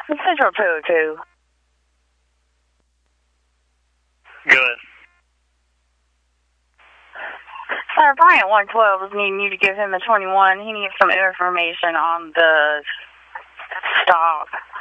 Central 202. Good. Sir, Bryant 112 is needing you to give him a 21. He needs some information on the stock.